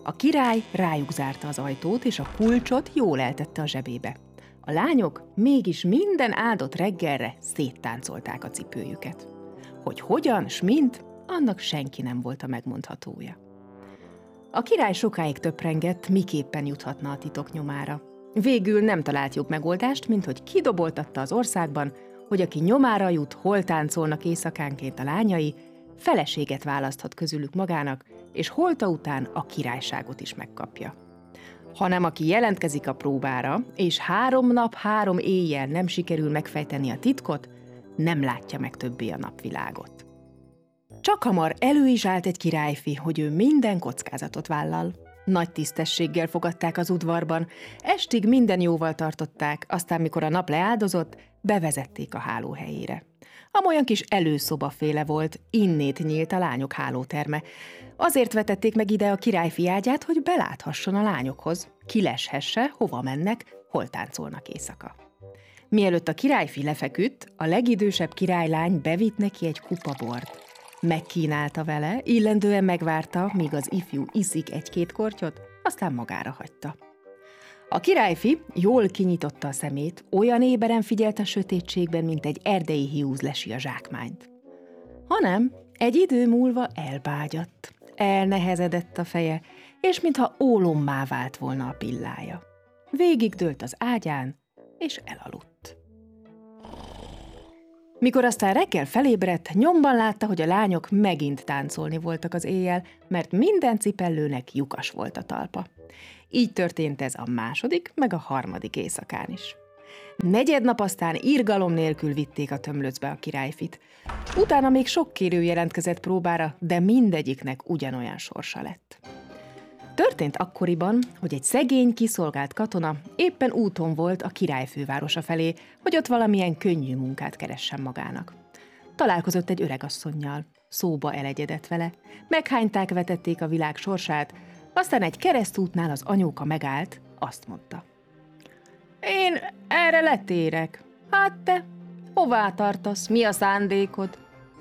A király rájuk zárta az ajtót, és a kulcsot jól eltette a zsebébe. A lányok mégis minden áldott reggelre széttáncolták a cipőjüket. Hogy hogyan, s mint, annak senki nem volt a megmondhatója. A király sokáig töprengett, miképpen juthatna a titok nyomára. Végül nem talált jobb megoldást, mint hogy kidoboltatta az országban, hogy aki nyomára jut, hol táncolnak éjszakánként a lányai, feleséget választhat közülük magának, és holta után a királyságot is megkapja. Hanem aki jelentkezik a próbára, és 3 nap, 3 éjjel nem sikerül megfejteni a titkot, nem látja meg többé a napvilágot. Csak hamar elő is állt egy királyfi, hogy ő minden kockázatot vállal. Nagy tisztességgel fogadták az udvarban, estig minden jóval tartották, aztán mikor a nap leáldozott, bevezették a háló helyére. Amolyan kis előszobaféle volt, innét nyílt a lányok hálóterme. Azért vetették meg ide a királyfi ágyát, hogy beláthasson a lányokhoz, kileshesse, hova mennek, hol táncolnak éjszaka. Mielőtt a királyfi lefeküdt, a legidősebb királylány bevitt neki egy kupa bort. Megkínálta vele, illendően megvárta, míg az ifjú iszik 1-2 kortyot, aztán magára hagyta. A királyfi jól kinyitotta a szemét, olyan éberen figyelt a sötétségben, mint egy erdei hiúz lesi a zsákmányt. Hanem egy idő múlva elbágyadt, elnehezedett a feje, és mintha ólommá vált volna a pillája. Végigdőlt az ágyán, és elaludt. Mikor aztán reggel felébredt, nyomban látta, hogy a lányok megint táncolni voltak az éjjel, mert minden cipellőnek lyukas volt a talpa. Így történt ez a 2., meg a 3. éjszakán is. 4. nap aztán irgalom nélkül vitték a tömlöcbe a királyfit. Utána még sok kérő jelentkezett próbára, de mindegyiknek ugyanolyan sorsa lett. Történt akkoriban, hogy egy szegény, kiszolgált katona éppen úton volt a király fővárosa felé, hogy ott valamilyen könnyű munkát keressen magának. Találkozott egy öregasszonnyal, szóba elegyedett vele, meghányták, vetették a világ sorsát, aztán egy keresztútnál az anyóka megállt, azt mondta: Én erre letérek. Hát te, hová tartasz, mi a szándékod?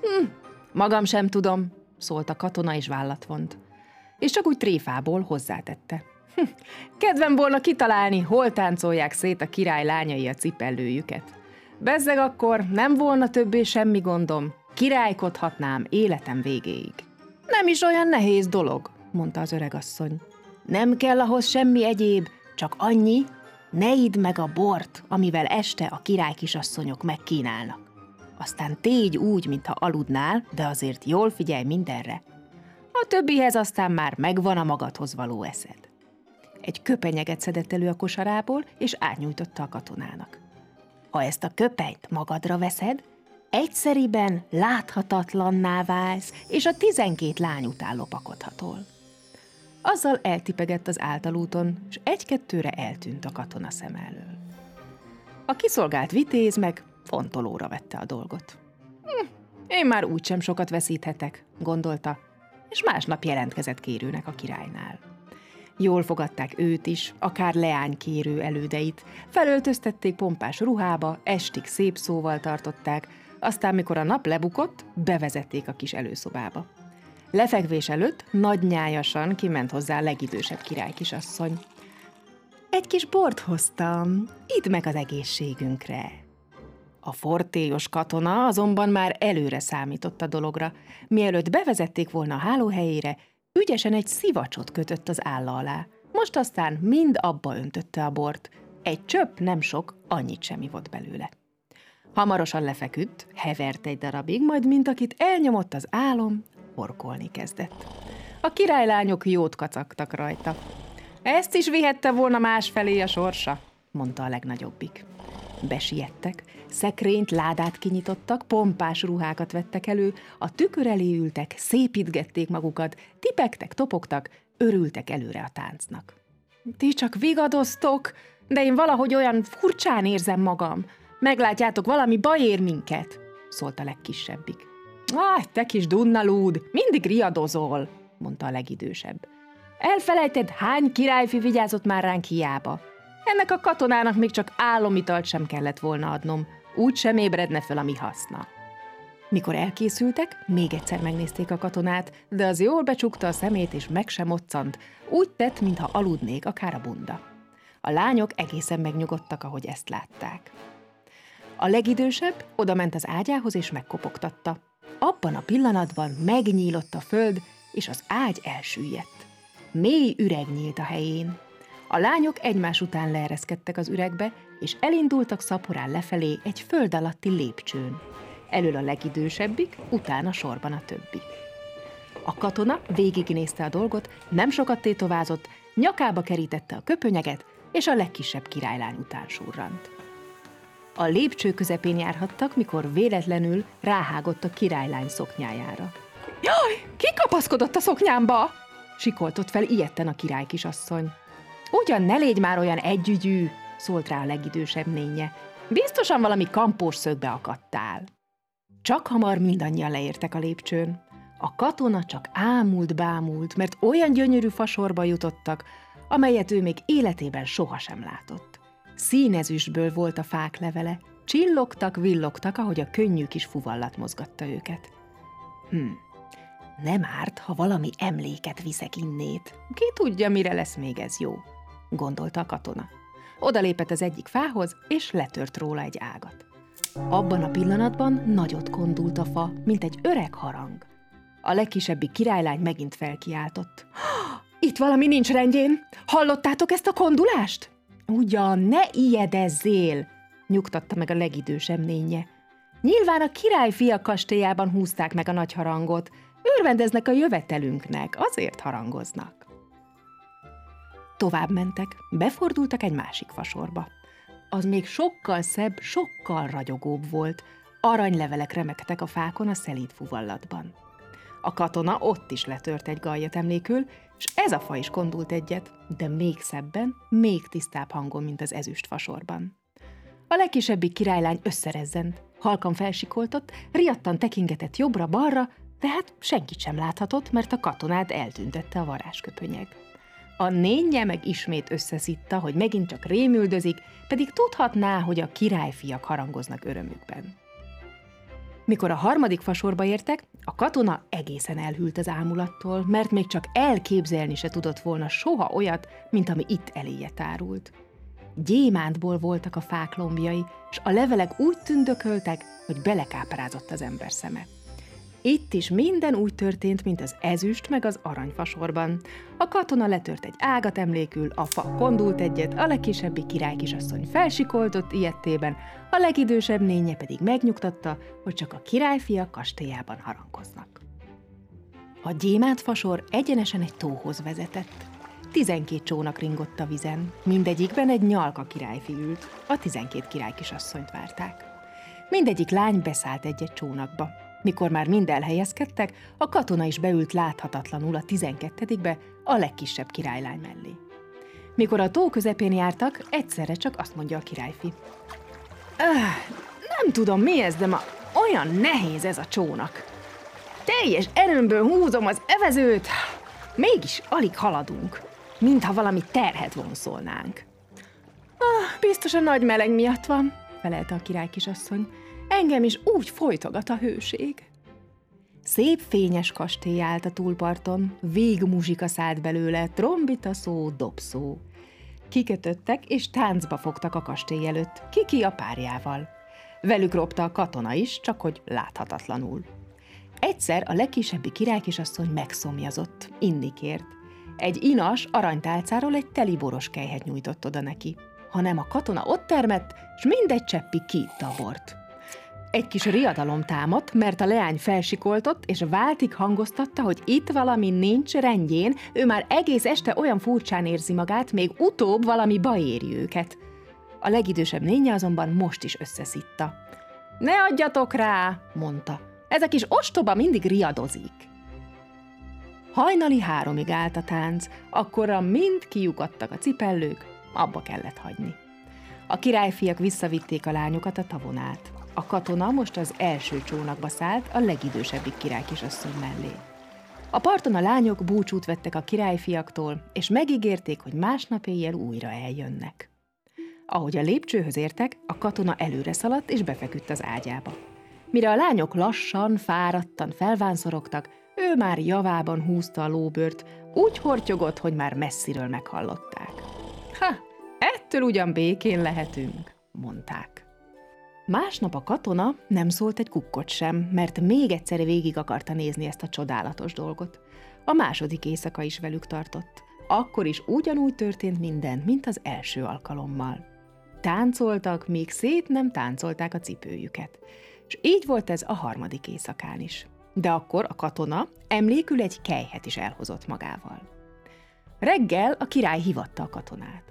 Magam sem tudom, szólt a katona, és vállat vont. És csak úgy tréfából hozzátette: Kedvem volna kitalálni, hol táncolják szét a király lányai a cipellőjüket. Bezzeg akkor nem volna többé semmi gondom, királykodhatnám életem végéig. Nem is olyan nehéz dolog, mondta az öregasszony. Nem kell ahhoz semmi egyéb, csak annyi, ne idd meg a bort, amivel este a királykisasszonyok megkínálnak. Aztán tégy úgy, mintha aludnál, de azért jól figyelj mindenre. A többihez aztán már megvan a magadhoz való eszed. Egy köpenyeget szedett elő a kosarából, és átnyújtotta a katonának. Ha ezt a köpenyt magadra veszed, egyszeriben láthatatlanná válsz, és a 12 lány után lopakodhatol. Azzal eltipegett az általúton, és 1-2-re eltűnt a katona szem elől. A kiszolgált vitéz meg fontolóra vette a dolgot. Én már úgysem sokat veszíthetek, gondolta, és másnap jelentkezett kérőnek a királynál. Jól fogadták őt is, akár leánykérő elődeit, felöltöztették pompás ruhába, estig szép szóval tartották, aztán mikor a nap lebukott, bevezették a kis előszobába. Lefekvés előtt nagynyájasan kiment hozzá a legidősebb királykisasszony. Egy kis bort hoztam, idd meg az egészségünkre. A fortélyos katona azonban már előre számított a dologra. Mielőtt bevezették volna a hálóhelyére, ügyesen egy szivacsot kötött az álla alá. Most aztán mind abba öntötte a bort. Egy csöpp, nem sok, annyit sem ivott belőle. Hamarosan lefeküdt, hevert egy darabig, majd mint akit elnyomott az álom, horkolni kezdett. A királylányok jót kacagtak rajta. Ezt is vihette volna másfelé a sorsa, mondta a legnagyobbik. Besiettek, szekrényt, ládát kinyitottak, pompás ruhákat vettek elő, a tükör elé ültek, szépítgették magukat, tipegtek, topogtak, örültek előre a táncnak. Ti csak vigadoztok, de én valahogy olyan furcsán érzem magam. Meglátjátok, valami baj ér minket, szólt a legkisebbik. Te kis dunnalúd, mindig riadozol, mondta a legidősebb. Elfelejted, hány királyfi vigyázott már ránk hiába. Ennek a katonának még csak álomitalt sem kellett volna adnom, úgy sem ébredne föl a mi haszna. Mikor elkészültek, még egyszer megnézték a katonát, de az jól becsukta a szemét, és meg sem moccant. Úgy tett, mintha aludnék, akár a bunda. A lányok egészen megnyugodtak, ahogy ezt látták. A legidősebb odament az ágyához, és megkopogtatta. Abban a pillanatban megnyílott a föld, és az ágy elsüllyedt. Mély üreg nyílt a helyén. A lányok egymás után leereszkedtek az üregbe, és elindultak szaporán lefelé egy föld alatti lépcsőn. Elől a legidősebbik, utána sorban a többi. A katona végignézte a dolgot, nem sokat tétovázott, nyakába kerítette a köpönyeget, és a legkisebb királylány után surrant. A lépcső közepén járhattak, mikor véletlenül ráhágott a királylány szoknyájára. Jaj, ki kapaszkodott a szoknyámba? Sikoltott fel ijedten a király kisasszony. Ugyan ne légy már olyan együgyű, szólt rá a legidősebb nénye. Biztosan valami kampós szögbe akadtál. Csak hamar mindannyian leértek a lépcsőn. A katona csak ámult-bámult, mert olyan gyönyörű fasorba jutottak, amelyet ő még életében sohasem látott. Színezüstből volt a fák levele, csillogtak, villogtak, ahogy a könnyű kis fuvallat mozgatta őket. Nem árt, ha valami emléket viszek innét. Ki tudja, mire lesz még ez jó, gondolta a katona. Odalépett az egyik fához, és letört róla egy ágat. Abban a pillanatban nagyot kondult a fa, mint egy öreg harang. A legkisebbik királylány megint felkiáltott. Itt valami nincs rendjén! Hallottátok ezt a kondulást? Ugyan, ne ijedezzél! Nyugtatta meg a legidősebb nénye. Nyilván a királyfiak kastélyában húzták meg a nagy harangot. Örvendeznek a jövetelünknek, azért harangoznak. Tovább mentek, befordultak egy másik fasorba. Az még sokkal szebb, sokkal ragyogóbb volt. Aranylevelek remegtek a fákon a szelíd fuvallatban. A katona ott is letört egy gallyat emlékül, és ez a fa is kondult egyet, de még szebben, még tisztább hangon, mint az ezüst fasorban. A legkisebbik királylány összerezzent, halkan felsikoltott, riadtan tekingetett jobbra-balra, de hát senkit sem láthatott, mert a katonát eltüntette a varázsköpönyeg. A nénye meg ismét összeszitta, hogy megint csak rémüldözik, pedig tudhatná, hogy a királyfiak harangoznak örömükben. Mikor a harmadik fasorba értek, a katona egészen elhűlt az ámulattól, mert még csak elképzelni se tudott volna soha olyat, mint ami itt eléje tárult. Gyémántból voltak a fák lombjai, és a levelek úgy tündököltek, hogy belekáprázott az ember szeme. Itt is minden úgy történt, mint az ezüst meg az aranyfasorban. A katona letört egy ágat emlékül, a fa kondult egyet, a legkisebbik királykisasszony felsikoltott ijedtében, a legidősebb nénye pedig megnyugtatta, hogy csak a királyfiak kastélyában harangoznak. A gyémántfasor egyenesen egy tóhoz vezetett. 12 csónak ringott a vizen, mindegyikben egy nyalka királyfi ült, a 12 királykisasszonyt várták. Mindegyik lány beszállt egy-egy csónakba. Mikor már mind elhelyezkedtek, a katona is beült láthatatlanul a 12-be, a legkisebb királylány mellé. Mikor a tó közepén jártak, egyszerre csak azt mondja a királyfi. Nem tudom mi ez, de ma olyan nehéz ez a csónak. Teljes erőmből húzom az evezőt, mégis alig haladunk, mintha valami terhet vonszolnánk. Biztos a nagy meleg miatt van, felelte a királykisasszony. Engem is úgy folytogat a hőség. Szép fényes kastély állt a túlparton, végmuzsika szállt belőle, trombita szó, dobszó. Kikötöttek és táncba fogtak a kastély előtt, ki a párjával. Velük ropta a katona is, csak hogy láthatatlanul. Egyszer a legkisebbi királykisasszony megszomjazott, inni kért. Egy inas aranytálcáról egy teli boros kelyhet nyújtott oda neki, hanem a katona ott termett, s mindegy cseppi kiitta a bort. Egy kis riadalom támadt, mert a leány felsikoltott, és váltig hangoztatta, hogy itt valami nincs rendjén, ő már egész este olyan furcsán érzi magát, még utóbb valami baj éri őket. A legidősebb nénye azonban most is összeszitta. Ne adjatok rá, mondta, ez a kis ostoba mindig riadozik. Hajnali 3-ig állt a tánc, akkorra mind kiukadtak a cipellők, abba kellett hagyni. A királyfiak visszavitték a lányokat a tavon át. A katona most az első csónakba szállt a legidősebbik királykisasszony mellé. A parton a lányok búcsút vettek a királyfiaktól, és megígérték, hogy másnap éjjel újra eljönnek. Ahogy a lépcsőhöz értek, a katona előre szaladt és befeküdt az ágyába. Mire a lányok lassan, fáradtan felvánszorogtak, ő már javában húzta a lóbőrt, úgy hortyogott, hogy már messziről meghallották. Ha, ettől ugyan békén lehetünk, mondták. Másnap a katona nem szólt egy kukkot sem, mert még egyszer végig akarta nézni ezt a csodálatos dolgot. A második éjszaka is velük tartott. Akkor is ugyanúgy történt minden, mint az első alkalommal. Táncoltak, míg szét nem táncolták a cipőjüket. És így volt ez a harmadik éjszakán is. De akkor a katona emlékül egy kelyhet is elhozott magával. Reggel a király hívatta a katonát.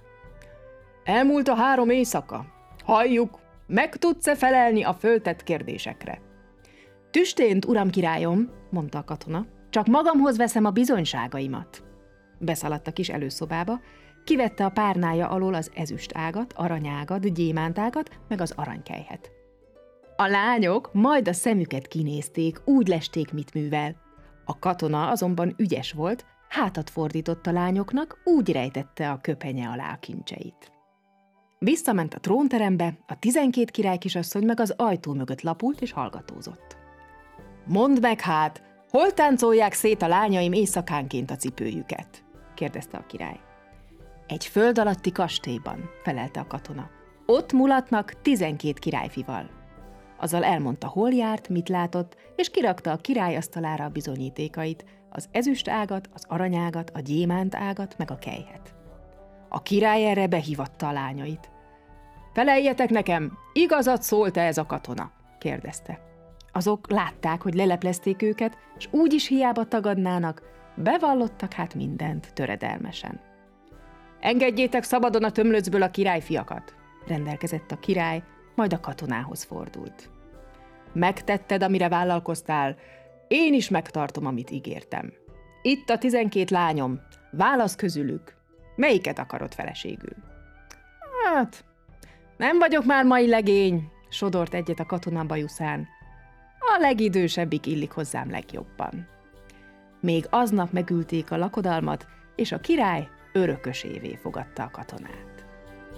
Elmúlt a 3 éjszaka. Halljuk, meg tudsz-e felelni a föltett kérdésekre? Tüstént, uram királyom, mondta a katona, csak magamhoz veszem a bizonyságaimat. Beszaladt a kis előszobába, kivette a párnája alól az ezüst ágat, aranyágat, gyémántágat, meg az aranykelyhet. A lányok majd a szemüket kinézték, úgy lesték, mit művel. A katona azonban ügyes volt, hátat fordított a lányoknak, úgy rejtette a köpenye alá a kincseit. Visszament a trónterembe, a 12 királykisasszony meg az ajtó mögött lapult és hallgatózott. Mondd meg hát, hol táncolják szét a lányaim éjszakánként a cipőjüket? Kérdezte a király. Egy föld alatti kastélyban, felelte a katona. Ott mulatnak 12 királyfival. Azzal elmondta, hol járt, mit látott, és kirakta a király asztalára a bizonyítékait, az ezüst ágat, az aranyágat, a gyémánt ágat, meg a kelyhet. A király erre behívatta a lányait. Feleljetek nekem, igazat szólt-e ez a katona? Kérdezte. Azok látták, hogy leleplezték őket, és úgy is hiába tagadnának, bevallottak hát mindent töredelmesen. Engedjétek szabadon a tömlöcből a királyfiakat, rendelkezett a király, majd a katonához fordult. Megtetted, amire vállalkoztál, én is megtartom, amit ígértem. Itt a 12 lányom, válasz közülük, melyiket akarod feleségül? Hát, nem vagyok már mai legény, sodort egyet a katona bajuszán. A legidősebbik illik hozzám legjobban. Még aznap megülték a lakodalmat, és a király örökösévé fogadta a katonát.